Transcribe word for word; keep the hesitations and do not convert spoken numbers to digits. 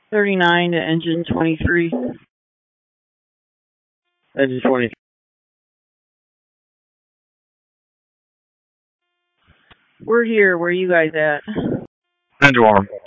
thirty-nine to engine twenty-three. Engine twenty-three. We're here. Where are you guys at? Endorm.